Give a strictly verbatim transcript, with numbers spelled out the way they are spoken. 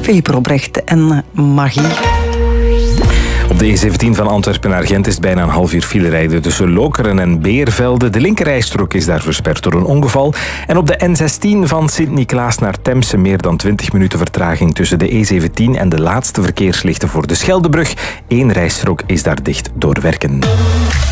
Filip Robrecht en Magie. Op de E zeventien van Antwerpen naar Gent is het bijna een half uur file rijden tussen Lokeren en Beervelde. De linkerrijstrook is daar versperd door een ongeval. En op de N zestien van Sint-Niklaas naar Temse meer dan twintig minuten vertraging tussen de E zeventien en de laatste verkeerslichten voor de Scheldebrug. Eén rijstrook is daar dicht door werken.